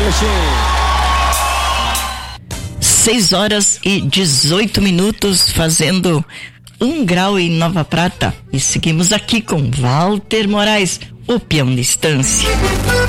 6h18, fazendo 1 grau em Nova Prata. E seguimos aqui com Walter Moraes, o peão da estância.